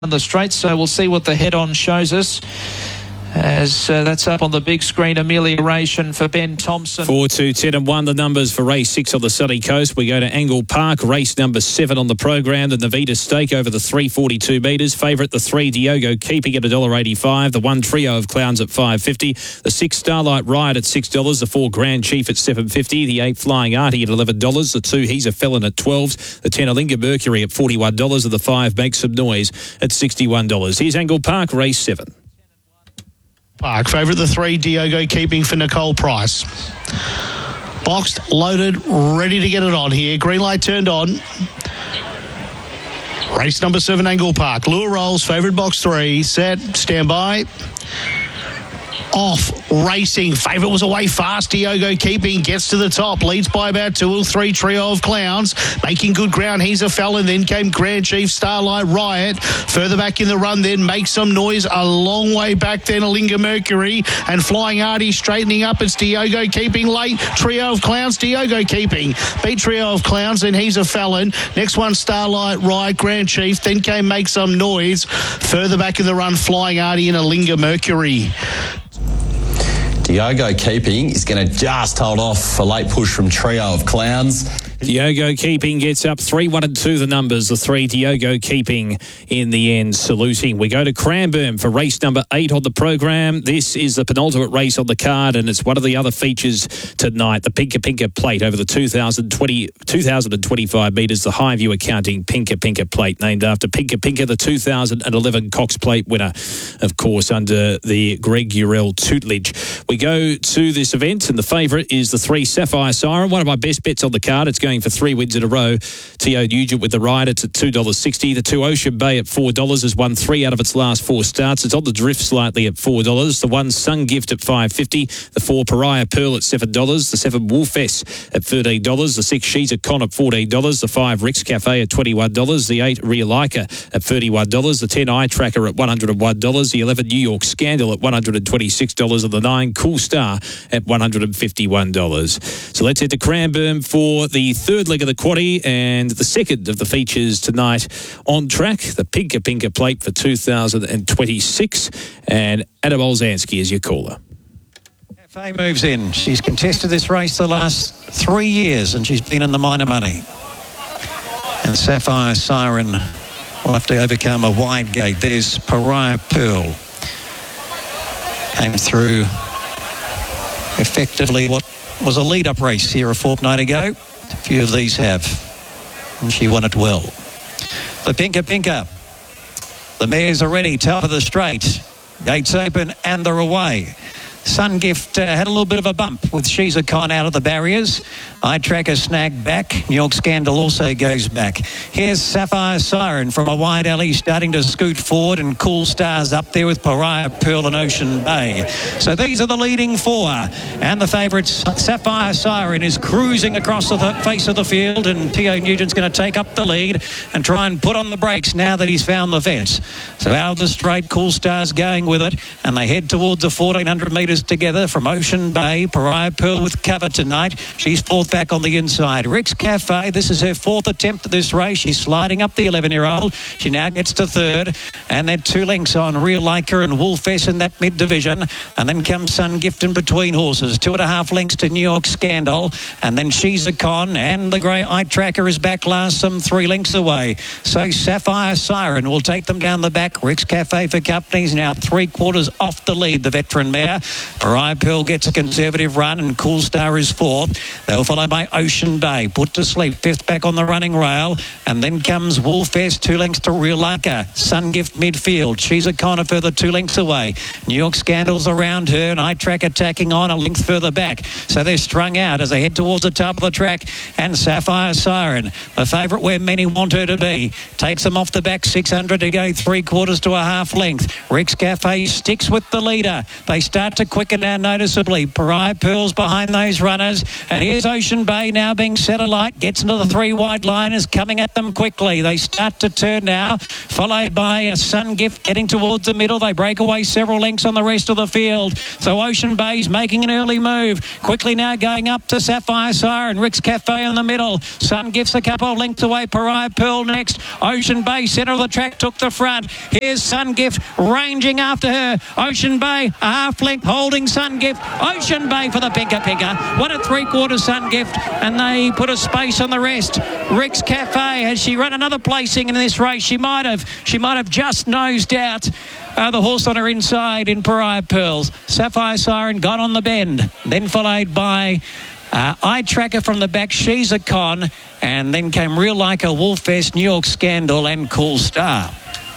the straight, so we'll see what the head-on shows us. As that's up on the big screen, Amelioration for Ben Thompson. 4, 2, 10 and 1, the numbers for race 6 on the sunny coast. We go to Angle Park, race number 7 on the program. The Navita Stake over the 342 metres. Favourite, the 3 Diogo Keeping at $1.85. The 1 Trio of Clowns at $5.50. The 6 Starlight Riot at $6. The 4 Grand Chief at $7.50. The 8 Flying Artie at $11. The 2 He's a Felon at $12. The 10 Alinga Mercury at $41. And the 5 Make Some Noise at $61. Here's Angle Park, race 7. Park. Favourite the 3 Diogo Keeping for Nicole Price. Boxed, loaded, ready to get it on here. Green light turned on. Race number 7, Angle Park. Lure rolls, favourite box 3. Set, stand by. Off, racing. Favourite was away fast. Diogo Keeping gets to the top. Leads by about 2 or 3. Trio of Clowns. Making good ground. He's a Felon. Then came Grand Chief, Starlight Riot. Further back in the run then Make Some Noise. A long way back then Alinga Mercury. And Flying Artie straightening up. It's Diogo Keeping late. Trio of Clowns. Diogo Keeping. Beat Trio of Clowns. Then He's a Felon. Next one Starlight Riot. Grand Chief. Then came Make Some Noise. Further back in the run Flying Artie and Alinga Mercury. Diogo Keeping is going to just hold off a late push from Trio of Clowns. Diogo Keeping gets up 3, 1 and 2 the numbers. The 3 Diogo Keeping in the end saluting. We go to Cranbourne for race number 8 on the program. This is the penultimate race on the card and it's one of the other features tonight. The Pinka Plate over the 2,025 metres. The Highview Accounting Pinka Plate, named after Pinka, the 2011 Cox Plate winner, of course, under the Greg Urell tutelage. We go to this event and the favourite is the 3 Sapphire Siren, one of my best bets on the card. It's going for 3 wins in a row. T.O. Nugent with the ride. It's at $2.60. The 2 Ocean Bay at $4 has won 3 out of its last 4 starts. It's on the drift slightly at $4. The 1 Sun Gift at $5.50. The 4 Pariah Pearl at $7. The 7 Wolfess at $13. The 6 She's a Con at $14. The 5 Rick's Cafe at $21. The 8 Realica at $31. The 10 Eye Tracker at $101. The 11 New York Scandal at $126. And the 9 Cool Star at $151. So let's head to Cranbourne for the third leg of the quaddie and the second of the features tonight on track, the Pinka Plate for 2026. And Adam Olzanski is your caller. Faye moves in. She's contested this race the last 3 years and she's been in the minor money. And Sapphire Siren will have to overcome a wide gate. There's Pariah Pearl. Came through effectively what was a lead-up race here a fortnight ago. A few of these have, and she won it well. The Pinka. The mares are ready, top of the straight. Gates open and they're away. Sun Gift had a little bit of a bump with She's a Con out of the barriers. Eye Tracker snagged back. New York Scandal also goes back. Here's Sapphire Siren from a wide alley starting to scoot forward, and Cool Stars up there with Pariah Pearl and Ocean Bay. So these are the leading 4. And the favourite Sapphire Siren is cruising across the face of the field, and T.O. Nugent's going to take up the lead and try and put on the brakes now that he's found the fence. So out of the straight, Cool Stars going with it, and they head towards the 1,400 metres together from Ocean Bay. Pariah Pearl with cover tonight. She's 4th back on the inside. Rick's Cafe, this is her 4th attempt at this race. She's sliding up the 11-year-old. She now gets to 3rd. And then 2 lengths on Realica and Wolfess in that mid-division. And then comes Sun Gift in between horses. 2.5 lengths to New York Scandal. And then She's a Con. And the grey Eye Tracker is back last, some 3 lengths away. So Sapphire Siren will take them down the back. Rick's Cafe for Companies now 3/4 off the lead, the veteran mare. Pariah Pearl gets a conservative run and Cool Star is 4th. They'll follow by Ocean Bay, put to sleep, 5th back on the running rail. And then comes Wolfess, 2 lengths to Realica. Sun Gift midfield. She's a Con a further 2 lengths away. New York Scandal's around her and Eye Track attacking on a length further back. So they're strung out as they head towards the top of the track. And Sapphire Siren, the favourite where many want her to be, takes them off the back, 600 to go, 3/4 to a half length. Rick's Cafe sticks with the leader. They start to quicker now noticeably. Pariah Pearl's behind those runners. And here's Ocean Bay now being set alight. Gets into the 3 wide line, is coming at them quickly. They start to turn now, followed by a Sun Gift getting towards the middle. They break away several lengths on the rest of the field. So Ocean Bay's making an early move. Quickly now going up to Sapphire Siren. Rick's Cafe in the middle. Sun Gift's a couple of lengths away. Pariah Pearl next. Ocean Bay, centre of the track, took the front. Here's Sun Gift ranging after her. Ocean Bay, a half length holding Sun Gift. Ocean Bay for the Pinker. 1 3/4 Sun Gift, and they put a space on the rest. Rick's Cafe, has she run another placing in this race? She might have just nosed out the horse on her inside in Pariah Pearls. Sapphire Siren got on the bend, then followed by Eye Tracker from the back. She's a Con, and then came Real Like a Wolfest, New York Scandal, and Cool Star.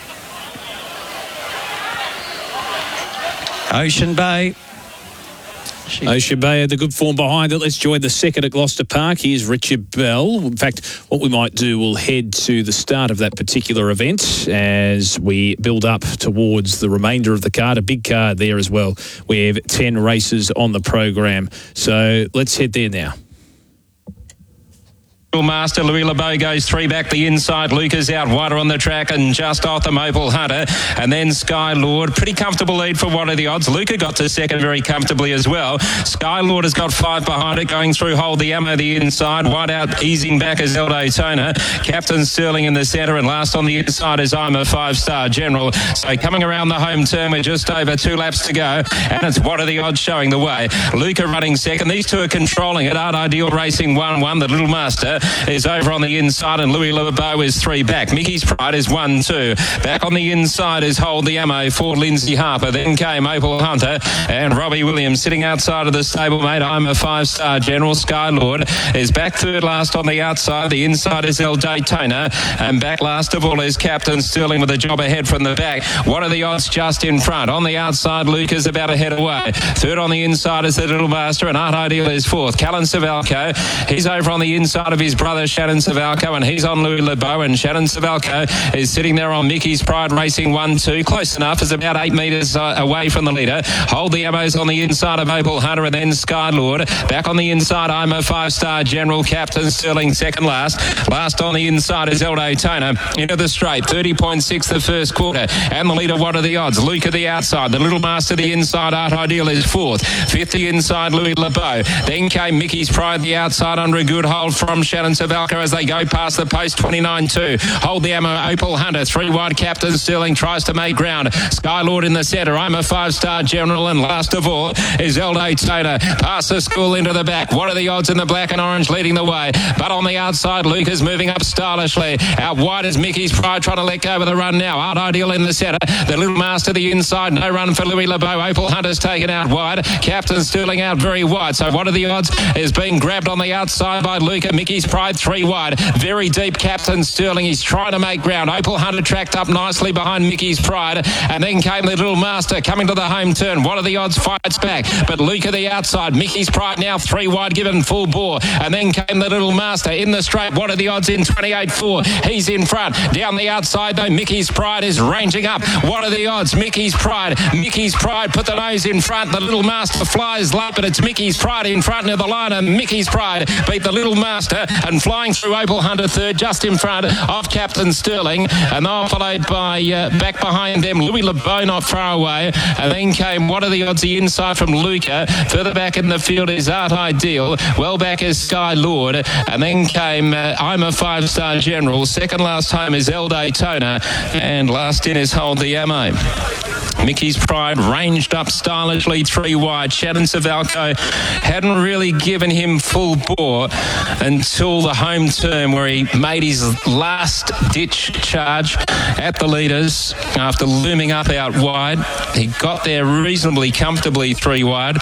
Ocean Bay. Ocean Bay had the good form behind it. Let's join the second at Gloucester Park. Here's Richard Bell. In fact, what we might do, we'll head to the start of that particular event as we build up towards the remainder of the card. A big card there as well. We have 10 races on the program. So let's head there now. Master Louis LeBeau goes 3 back the inside. Lucas out wider on the track and just off the Opal Hunter, and then Sky Lord. Pretty comfortable lead for what are the odds. Luca got to second very comfortably as well. Sky Lord has got 5 behind it, going through Hold the Ammo the inside. Wide out easing back is El Daytona. Captain Sterling in the centre, and last on the inside is I'm a 5-Star General. So coming around the home turn with just over 2 laps to go, and it's what are the odds showing the way. Luca running second. These two are controlling it. Art Ideal racing 1-1. The Little Master is over on the inside, and Louis LeBeau is 3 back. Mickey's Pride is 1-2. Back on the inside is Hold the Ammo for Lindsay Harper. Then came Opal Hunter and Robbie Williams sitting outside of the stablemate. I'm a 5-Star General. Sky Lord is back third last on the outside. The inside is El Daytona, and back last of all is Captain Sterling with a job ahead from the back. What are the odds just in front? On the outside, Luke is about a head away. Third on the inside is the Little Master, and Art Ideal is fourth. Callan Savalco, he's over on the inside of his brother Shannon Savalco, and he's on Louis LeBeau, and Shannon Savalco is sitting there on Mickey's Pride racing 1-2. Close enough, is about 8 metres away from the leader. Hold the Ammo's on the inside of Opal Hunter, and then Sky Lord. Back on the inside, I'm a 5-Star General. Captain Sterling second last. Last on the inside is El Daytona. Into the straight, 30.6 the first quarter, and the leader, what are the odds? Luke at the outside, the Little Master the inside, Art Ideal is fourth. Fifth the inside, Louis LeBeau. Then came Mickey's Pride the outside under a good hold from Shannon Savalco as they go past the post. 29-2. Hold the Ammo, Opal Hunter. 3 wide, Captain Sterling tries to make ground. Sky Lord in the centre. I'm a 5-Star General, and last of all is El Daytona. Past the school into the back. What are the odds in the black and orange leading the way? But on the outside, Luke is moving up stylishly. Out wide is Mickey's Pride trying to let go of the run now. Art Ideal in the centre. The Little Master the inside. No run for Louis LeBeau. Opal Hunter's taken out wide. Captain Sterling out very wide. So what are the odds? Is being grabbed on the outside by Luca. Mickey's Pride 3 wide. Very deep, Captain Sterling. He's trying to make ground. Opal Hunter tracked up nicely behind Mickey's Pride, and then came the Little Master coming to the home turn. What are the odds? Fights back, but Luca the outside. Mickey's Pride now 3 wide, given full bore, and then came the Little Master in the straight. What are the odds in 28-4? He's in front. Down the outside though, Mickey's Pride is ranging up. What are the odds? Mickey's Pride put the nose in front. The Little Master flies late, but it's Mickey's Pride in front near the line, and Mickey's Pride beat the Little Master, and flying through Opal Hunter third, just in front of Captain Sterling, and they're followed by back behind them Louis LeBeau not far away, and then came what are the odds the inside from Luca. Further back in the field is Art Ideal, well back is Sky Lord, and then came I'm a 5-Star General. Second last home is El Daytona, and last in is Hold the Ammo. Mickey's Pride ranged up stylishly 3 wide. Shannon Savalco hadn't really given him full bore until the home turn, where he made his last ditch charge at the leaders after looming up out wide. He got there reasonably comfortably 3 wide,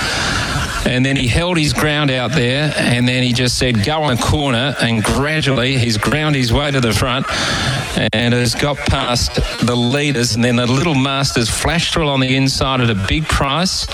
and then he held his ground out there, and then he just said go on a corner, and gradually he's ground his way to the front and has got past the leaders, and then the Little Masters flashed through on the inside at a big price.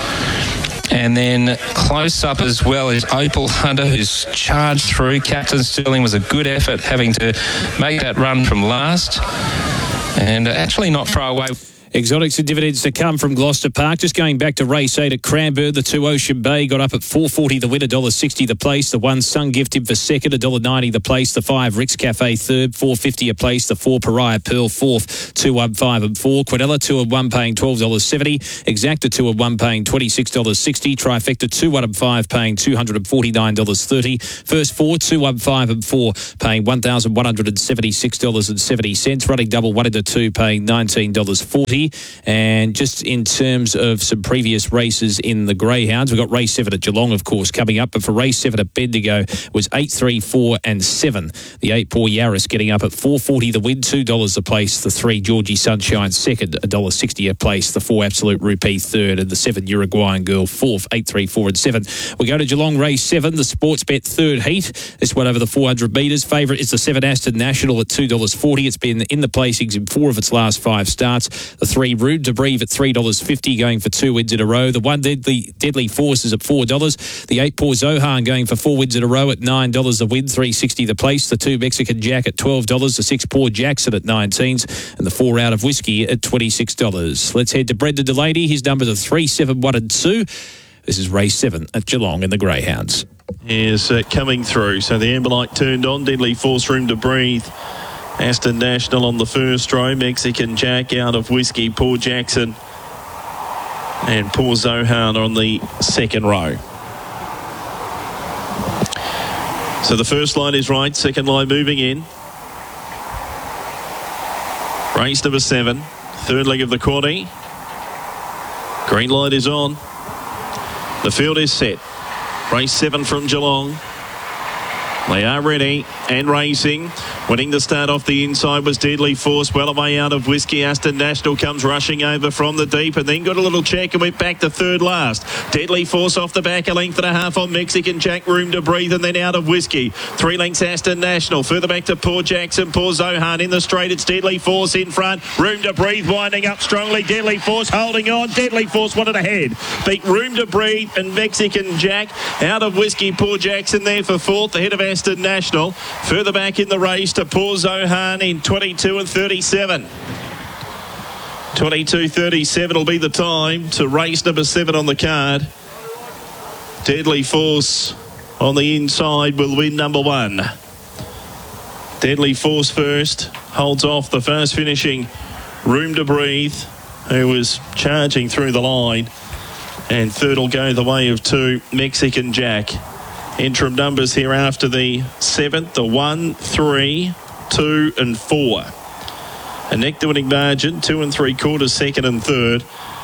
And then close up as well is Opal Hunter, who's charged through. Captain Sterling was a good effort having to make that run from last, and actually not far away. Exotics and dividends to come from Gloucester Park. Just going back to race 8 at Cranbourne, the 2 Ocean Bay got up at $4.40 the win, $1.60 the place. The 1 Sun Gifted for second, $1.90 the place. The 5 Rick's Cafe third, $4.50 a place. The 4 Pariah Pearl fourth, 2-1-5 and 4. Quadella 2 and 1 paying $12.70. Exacta 2 and 1 paying $26.60. Trifecta 2 1 and 5 paying $249.30. First 4 2 1 5 and 4 paying $1,176.70. Running double 1 into 2 paying $19.40. And just in terms of some previous races in the Greyhounds, we've got race 7 at Geelong, of course, coming up. But for race 7 at Bendigo was 8, 3, 4 and 7. The 8 Paul Yaris getting up at $4.40 the win, $2 a place. The 3 Georgie Sunshine second, $1.60 a place. The 4 Absolute Rupee third, and the 7 Uruguayan Girl fourth, 8, 3, 4 and 7. We go to Geelong race 7, the Sports Bet third heat. This one over the 400 metres. Favourite is the 7 Aston National at $2.40. It's been in the placings in 4 of its last 5 starts. The 3 Rude to Breathe at $3.50, going for 2 wins in a row. The 1 Deadly Force is at $4. The 8 Paw Zohan going for 4 wins in a row at $9 a win, $3.60 the place. The 2 Mexican Jack at $12. The 6 Paw Jackson at 19s, and the 4 Out of Whiskey at $26. Let's head to Brendan Delaney. His numbers are 3, 7, 1 and 2. This is race 7 at Geelong in the Greyhounds. Is coming through. So the amber light turned on. Deadly Force, Room to Breathe. Aston National on the first row. Mexican Jack, Out of Whiskey, Paul Jackson and Paul Zohan on the second row. So the first line is right, second line moving in. Race number 7, third leg of the quaddie. Green light is on. The field is set. Race 7 from Geelong. They are ready and racing. Winning the start off the inside was Deadly Force. Well away Out of Whiskey. Aston National comes rushing over from the deep and then got a little check and went back to third last. Deadly Force off the back, a length and a half on Mexican Jack, Room to Breathe, and then Out of Whiskey. 3 lengths Aston National. Further back to Paul Jackson, Paul Zohan in the straight. It's Deadly Force in front. Room to Breathe winding up strongly. Deadly Force holding on. Deadly Force wanted ahead. Beat Room to Breathe and Mexican Jack. Out of Whiskey, Paul Jackson there for fourth, ahead of Aston National. Further back in the race to Paul Zohan in 22 and 37. 22.37 will be the time to race number 7 on the card. Deadly Force on the inside will win number 1. Deadly Force first, holds off the fast finishing Room to Breathe, who was charging through the line, and third will go the way of 2 Mexican Jack. Interim numbers here after the 7th, the 1, 3, 2 and 4. A neck to winning margin, 2 3/4, second and third.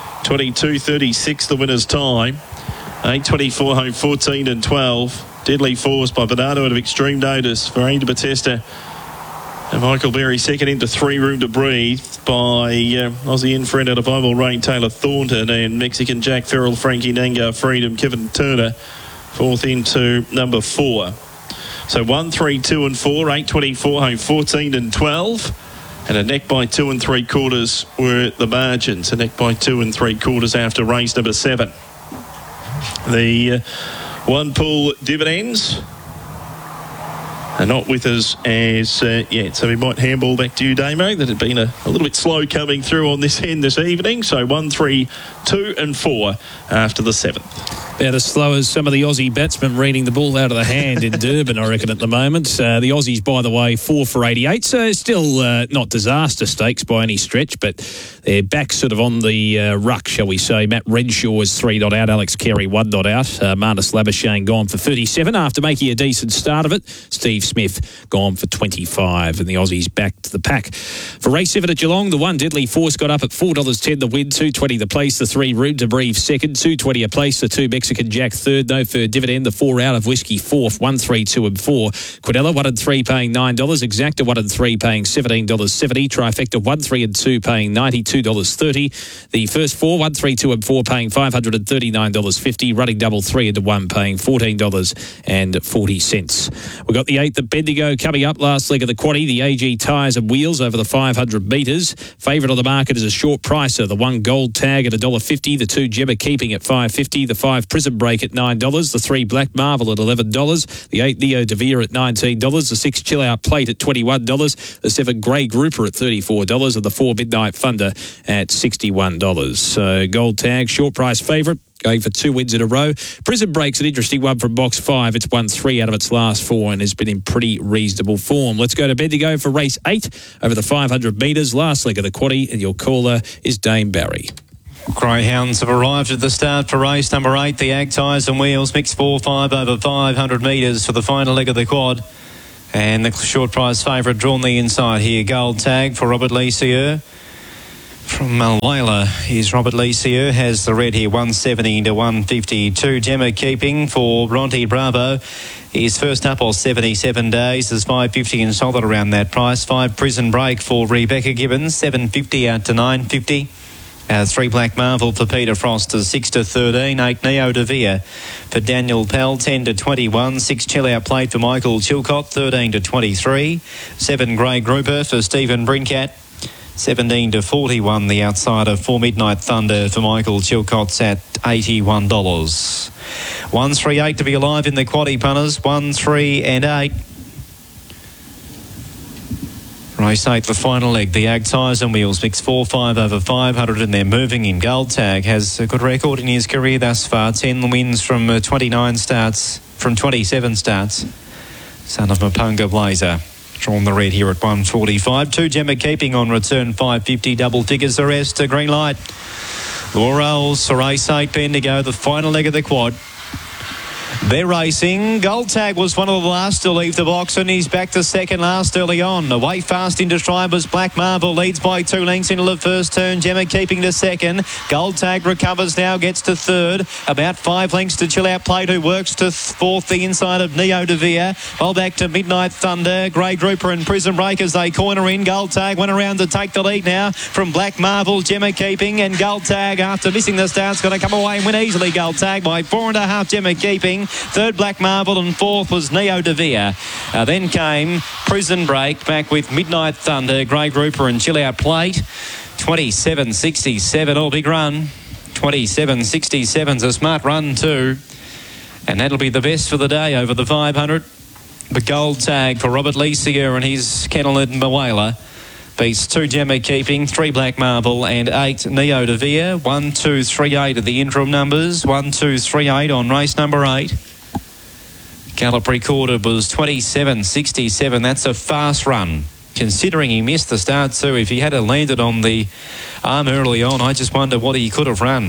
22.36 the winner's time. 8.24 home, 14 and 12. Deadly Force by Bernardo out of Extreme Notice for Ada Batista. And Michael Berry second into 3 Room to Breathe by Aussie in-friend out of Bible Rain, Taylor Thornton, and Mexican Jack, Ferrell, Frankie Nangar, Freedom, Kevin Turner. Fourth into number 4. So 1, 3, 2 and 4, 8.24 home, 14 and 12. And a neck by 2 3/4 were the margins. A neck by 2 3/4 after race number 7. The one pool dividends are not with us as yet. So we might handball back to you, Damo. That had been a little bit slow coming through on this end this evening. So 1, 3, 2 and 4 after the 7th. About as slow as some of the Aussie batsmen reading the ball out of the hand in Durban, I reckon, at the moment. The Aussies, by the way, 4 for 88, so still not disaster stakes by any stretch, but they're back sort of on the ruck, shall we say. Matt Renshaw is 3 not out, Alex Carey 1 not out. Marnus Labuschagne gone for 37 after making a decent start of it. Steve Smith gone for 25, and the Aussies back to the pack. For race 7 at Geelong, the 1 Deadly Force got up at $4.10 the win, $2.20 the place. The 3 Room to Breathe second, $2.20 a place. The 2 Mexican Jack third, no third dividend. The 4 Out of Whiskey fourth, 1, 3, 2 and 4. Quadella 1 and 3 paying $9. Exacta 1 and 3 paying $17.70. Trifecta 1, 3 and 2 paying $92.30. The first 4, 1, 3, 2 and 4 paying $539.50. Running double 3 into 1 paying $14.40. We've got the 8th at Bendigo coming up, last leg of the quaddie. The AG Tyres and Wheels over the 500 metres. Favourite on the market is a short pricer. The 1 Gold Tag at $1.50. $5.50. The 2 Gemma Keeping at $5.50. The 5 Prison Break at $9. The 3 Black Marvel at $11. The 8 Neo Devere at $19. The 6 Chill Out Plate at $21. The 7 Grey Grouper at $34. And the 4 Midnight Thunder at $61. So Gold Tag, short price favourite, going for 2 wins in a row. Prison Break's an interesting one from box 5. It's won 3 out of its last 4 and has been in pretty reasonable form. Let's go to Bendigo for race 8 over the 500 metres, last leg of the quaddie, and your caller is Dame Barry. Greyhounds have arrived at the start for race number 8. The Ag Tyres and Wheels mixed 4-5 over 500 metres for the final leg of the quad. And the short price favourite drawn the inside here. Gold Tag for Robert Lisieux. From Mulwala is Robert Lisieux, has the red here, 170 to 152. Gemma Keeping for Bronte Bravo is first up, or 77 days. There's 550 and solid around that price. 5 Prison Break for Rebecca Gibbons, 750 out to 950. 3 Black Marvel for Peter Frost is 6 to 13. 8 Neo Devere for Daniel Pell, 10 to 21. 6 Chill Out Plate for Michael Chilcott, 13 to 23. 7 Grey Grouper for Stephen Brincat, 17 to 41. The outsider for Midnight Thunder for Michael Chilcott's at $81. 1-3-8 to be alive in the quaddie, punters. 1, 3 and 8. Race 8, the final leg. The Ag Tyres and Wheels mix 4-5 over 500 and they're moving in. Gold Tag has a good record in his career thus far. 10 wins from 27 starts. Son of Mapunga Blazer. Drawn the red here at 145. 2 Gemma Keeping on return, 550. Double figures the rest. A green light. Laurels for race 8 Bendigo, the final leg of the quad. They're racing. Gold Tag was one of the last to leave the box and he's back to second last early on. Away fast into stride was Black Marble, leads by 2 lengths into the first turn. Gemma Keeping to second. Gold Tag recovers now, gets to third. About 5 lengths to Chill Out Plate, who works to fourth, the inside of Neo Devere. All back to Midnight Thunder. Grey Grouper and Prison Break as they corner in. Gold Tag went around to take the lead now from Black Marble, Gemma Keeping, and Gold Tag, after missing the start's going to come away and win easily. Gold Tag by 4.5 Gemma Keeping. Third Black Marble and fourth was Neo Devere. Then came Prison Break back with Midnight Thunder, Grey Grouper and Chill Out Plate. 27.67, all big run. 27.67's a smart run too. And that'll be the best for the day over the 500. The Gold Tag for Robert Lisieux and his kennel in Mulwala beats 2 Gemma Keeping, 3 Black Marble and 8 Neo Devere. 1, 2, 3, 8 are the interim numbers. 1, 2, 3, 8 on race number 8. Gallop recorded was 27.67. That's a fast run, considering he missed the start too. If he had landed on the arm early on, I just wonder what he could have run.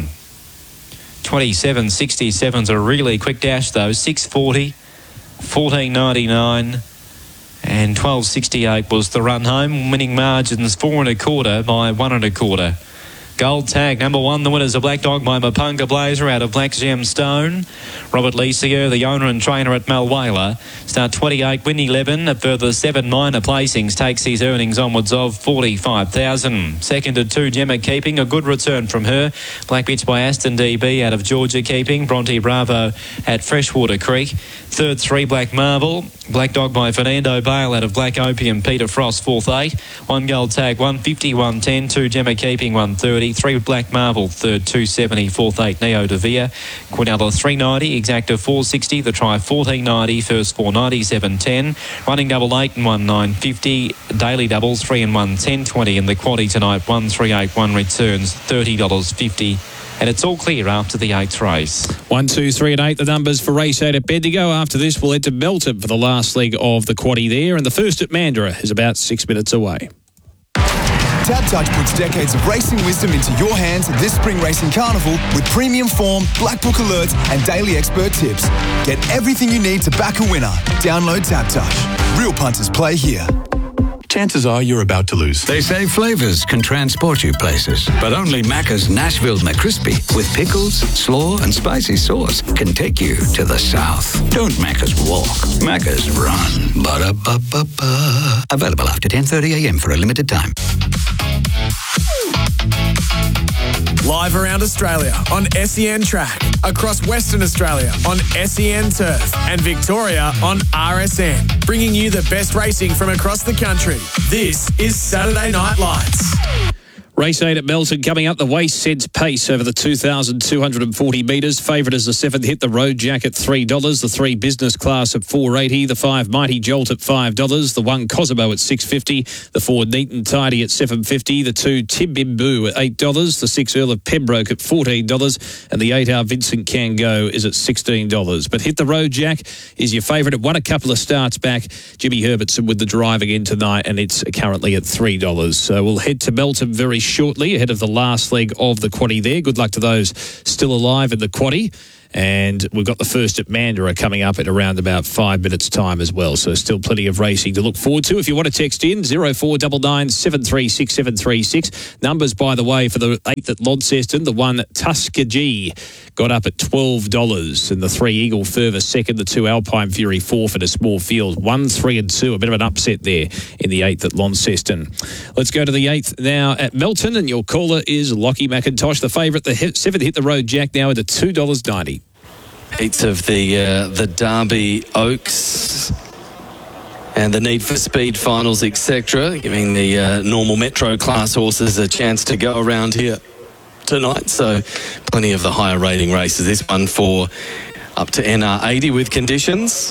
27.67's a really quick dash though. 6.40, 14.99 and 12.68 was the run home. Winning margins 4 1/4 by 1 1/4. Gold Tag, number 1, the winners of Black Dog by Mapunga Blazer out of Black Gem Stone. Robert Lisieux, the owner and trainer at Mulwala. Start 28, win 11. A further 7 minor placings takes his earnings onwards of $45,000. Second to 2, Gemma Keeping, a good return from her. Black Bitch by Aston DB out of Georgia Keeping. Bronte Bravo at Freshwater Creek. Third, 3 Black Marble. Black Dog by Fernando Bale out of Black Opium. Peter Frost, fourth 8. 1 Gold Tag, 150, 110. 2 Gemma Keeping, 130. 3 Black Marble, third 270, fourth 8 Neo Devere. Quinella 390, exacta 460, the try 1490, first 490, 710. Running double 8 and 1 950. Daily doubles 3 and 1 1020. And the quaddie tonight 1381 returns $30.50. And it's all clear after the 8th race. 1, 2, 3 and 8, the numbers for race 8 at Bendigo. After this, we'll head to Melton for the last leg of the quaddie there. And the first at Mandurah is about 6 minutes away. Tab Touch puts decades of racing wisdom into your hands this spring racing carnival with premium form, black book alerts and daily expert tips. Get everything you need to back a winner. Download Tab Touch. Real punters play here. Chances are you're about to lose. They say flavours can transport you places, but only Macca's Nashville McCrispy with pickles, slaw and spicy sauce can take you to the south. Don't Macca's walk, Macca's run. Ba-da-ba-ba-ba. Available after 10:30am for a limited time. Live around Australia on SEN Track, across Western Australia on SEN Turf, and Victoria on RSN, bringing you the best racing from across the country. This is Saturday Night Lights. Race 8 at Melton coming up. The Waste Sense Pace over the 2,240 metres. Favourite is the 7th Hit the Road Jack at $3. The 3 Business Class at $4.80. The 5 Mighty Jolt at $5. The 1 Cosimo at $6.50. The 4 Neat and Tidy at $7.50. The 2 Timbimbu at $8. The 6 Earl of Pembroke at $14. And the 8 Our Vincent Can Go is at $16. But Hit the Road Jack is your favourite. It won a couple of starts back. Jimmy Herbertson with the drive again tonight, and it's currently at $3. So we'll head to Melton very shortly ahead of the last leg of the quaddie there. Good luck to those still alive in the quaddie. And we've got the first at Mandurah coming up in around about 5 minutes' time as well. So still plenty of racing to look forward to. If you want to text in, 0499 736 736. Numbers, by the way, for the 8th at Launceston, the 1 Tuskegee got up at $12. And the 3 Eagle Fervour second, the 2 Alpine Fury fourth in a small field. 1, 3 and 2. A bit of an upset there in the 8th at Launceston. Let's go to the 8th now at Melton. And your caller is Lockie McIntosh. The favourite, the 7th Hit the Road Jack now at $2.90. Heats of the Derby Oaks and the Need for Speed finals, etc., giving the normal Metro class horses a chance to go around here tonight. So plenty of the higher rating races. This one for up to NR80 with conditions.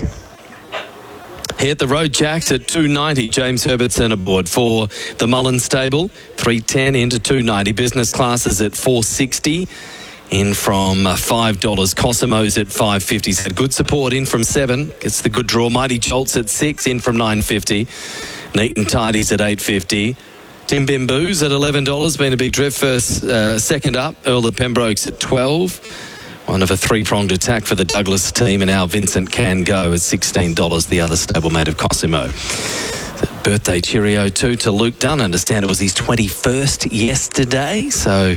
Hit the Road Jacks at $2.90. James Herbertson aboard for the Mullen stable. $3.10 into $2.90. Business classes at $4.60. In from $5. Cosimo's at $5.50. Had good support in from $7. Gets the good draw. Mighty Jolts at $6. In from $9.50. Neat and Tidy's at $8.50. Timbimbu's at $11. Been a big drift first, second up. Earl of Pembroke's at $12. One of a 3-pronged attack for the Douglas team, and our Vincent Can Go at $16. The other stablemate of Cosimo. Birthday cheerio too to Luke Dunn. Understand it was his 21st yesterday, so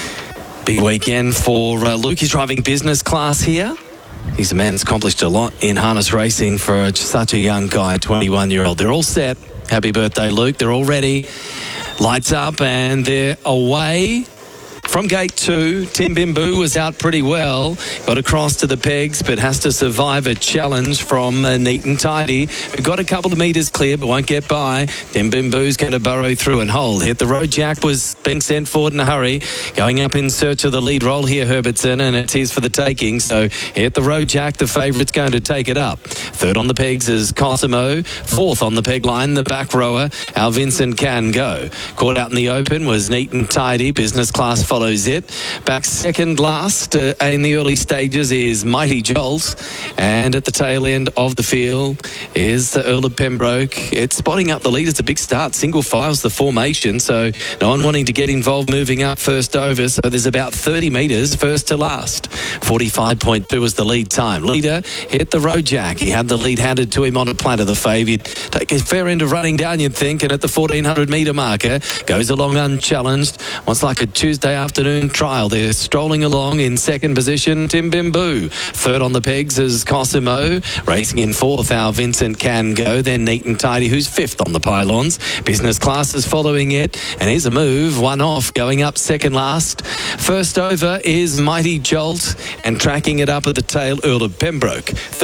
big weekend for Luke. He's driving business class here. He's a man that's accomplished a lot in harness racing for such a young guy, 21-year-old. They're all set. Happy birthday, Luke. They're all ready. Lights up and they're away. From gate 2, Timbimbu was out pretty well. Got across to the pegs, but has to survive a challenge from Neat and Tidy. We've got a couple of metres clear, but won't get by. Timbimbu's going to burrow through and hold. Hit the Road Jack was being sent forward in a hurry. Going up in search of the lead roll here, Herbertson, and it is for the taking. So Hit the Road Jack, the favourite's going to take it up. Third on the pegs is Cosimo. Fourth on the peg line, the back rower, our Vincent Can Go. Caught out in the open was Neat and Tidy. Business class follows it. Back second last in the early stages is Mighty Jolt, and at the tail end of the field is the Earl of Pembroke. It's spotting up the lead. It's a big start. Single files the formation, so no one wanting to get involved moving up first over. So there's about 30 metres first to last. 45.2 was the lead time. Leader Hit the Road Jack. He had the lead handed to him on a platter. The fave. He'd take a fair end of running down, you'd think, and at the 1,400 metre marker goes along unchallenged. What's like a Tuesday afternoon trial. They're strolling along in second position, Timbimbu. Third on the pegs is Cosimo. Racing in fourth, our Vincent Can Go. Then Neat and Tidy, who's fifth on the pylons. Business class is following it. And here's a move, one off, going up second last. First over is Mighty Jolt, and tracking it up at the tail, Earl of Pembroke.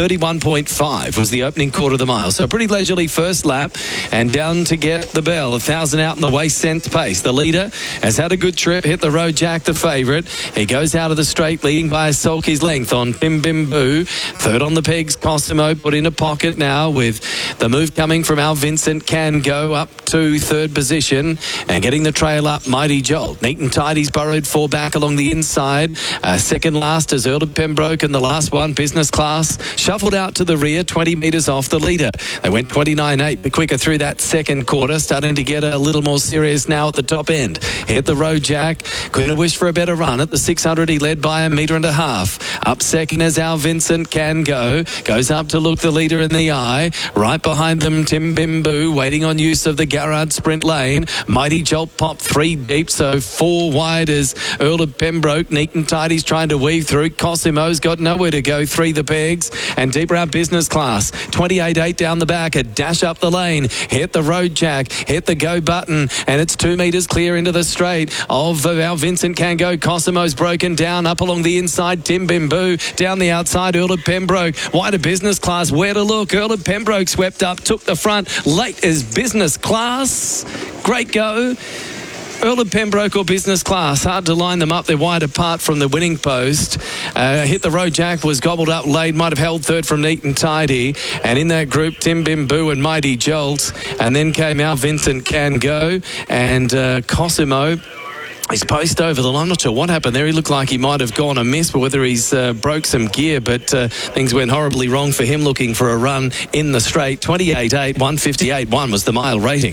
31.5 was the opening quarter of the mile. So a pretty leisurely first lap, and down to get the bell. 1,000 out in the Waste Sense Pace. The leader has had a good trip. Hit the Road Jack, the favourite. He goes out of the straight, leading by a sulky's length on Timbimbu. Third on the pegs, Cosimo put in a pocket now, with the move coming from our Vincent Can Go up to third position, and getting the trail up, Mighty Jolt. Neat and Tidy's burrowed four back along the inside. Second last is Earl of Pembroke, and the last one, Business Class, shuffled out to the rear, 20 metres off the leader. They went 29.8, but quicker through that second quarter, starting to get a little more serious now at the top end. Hit the Road Jack. Couldn't wish for a better run. At the 600, he led by 1.5 metres. Up second as our Vincent Can Go. Goes up to look the leader in the eye. Right behind them, Timbimbu, waiting on use of the Garrard sprint lane. Mighty Jolt popped 3 deep, so 4 wide as Earl of Pembroke. Neat and Tidy's trying to weave through. Cosimo's got nowhere to go. 3 the pegs, and deeper out Business Class. 28.8 down the back. A dash up the lane. Hit the Road Jack. Hit the go button, and it's 2 metres clear into the straight of our Vincent Can Go. Cosimo's broken down up along the inside. Timbimbu down the outside. Earl of Pembroke wider Business Class. Where to look? Earl of Pembroke swept up, took the front late as Business Class. Great go. Earl of Pembroke or Business Class. Hard to line them up. They're wide apart from the winning post. Hit the Road Jack was gobbled up late. Might have held third from Neat and Tidy. And in that group, Tim Bim Boo and Mighty Jolt. And then came out Vincent Can Go and Cosimo. He's post over the line. I'm not sure what happened there. He looked like he might have gone amiss, but whether he's broke some gear. But things went horribly wrong for him looking for a run in the straight. 28.8, 158.1 was the mile rating.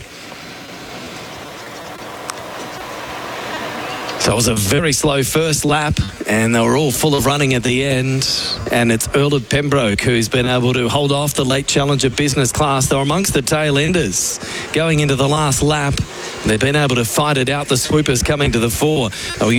So it was a very slow first lap, and they were all full of running at the end. And it's Earl of Pembroke who's been able to hold off the late challenger Business Class. They're amongst the tail enders going into the last lap. They've been able to fight it out. The swoopers coming to the fore.